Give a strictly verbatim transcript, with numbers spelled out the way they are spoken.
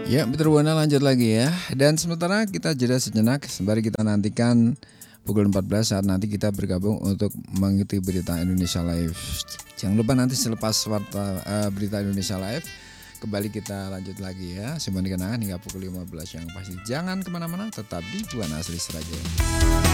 Ya, betul Buana lanjut lagi ya. Dan sementara kita jeda sejenak sembari kita nantikan pukul empat belas saat nanti kita bergabung untuk mengikuti berita Indonesia Live. Jangan lupa nanti selepas warta, uh, berita Indonesia Live kembali kita lanjut lagi ya. Simpan kenangan hingga pukul lima belas yang pasti. Jangan kemana-mana, tetap di Buana Asri Seragen.